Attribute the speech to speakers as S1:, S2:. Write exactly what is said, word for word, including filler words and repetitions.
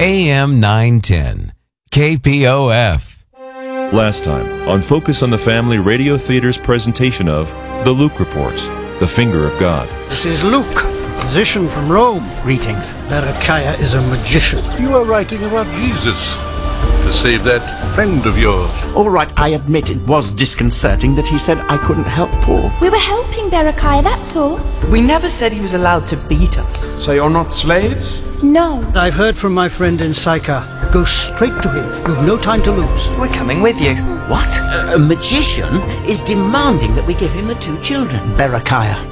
S1: A M nine ten, K P O F.
S2: Last time on Focus on the Family Radio Theater's presentation of The Luke Reports, The Finger of God.
S3: This is Luke, physician from Rome.
S4: Greetings.
S3: Berechiah is a magician.
S5: You are writing about Jesus to save that friend of yours.
S4: All right, I admit it was disconcerting that he said I couldn't help Paul.
S6: We were helping Berechiah, that's all.
S7: We never said he was allowed to beat us.
S8: So you're not slaves?
S6: No.
S3: I've heard from my friend in Sychar. Go straight to him. You've no time to lose.
S7: We're coming with you.
S9: What? A, a magician is demanding that we give him the two children.
S4: Berechiah.